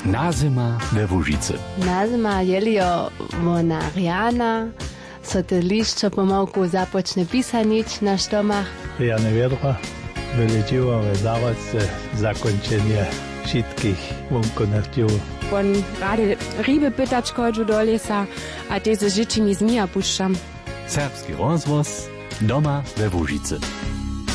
Nazima we Łužicy. Nazima jelio wona Riana, so te liščo pomałku započne pisanić na štomach. Riane Wiedra wyledziło w zarodce zakończenie wszystkich wunkonachtiów. On rady ryby pytać kończu do lesa, a te ze życzymi zmija puszczam. Serbski rozvoz doma we Łužicy.